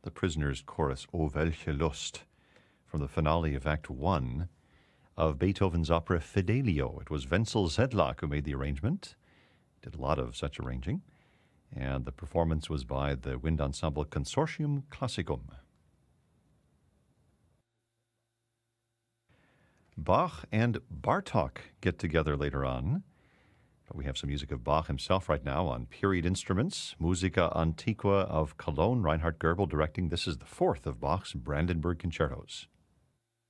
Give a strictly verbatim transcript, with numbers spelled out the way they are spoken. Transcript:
the Prisoner's Chorus, O welche Lust, from the finale of Act One of Beethoven's opera Fidelio. It was Wenzel Sedlak who made the arrangement, did a lot of such arranging, and the performance was by the wind ensemble Consortium Classicum. Bach and Bartók get together later on, but we have some music of Bach himself right now on period instruments, Musica Antiqua of Cologne, Reinhard Goebel directing. This is the fourth of Bach's Brandenburg concertos.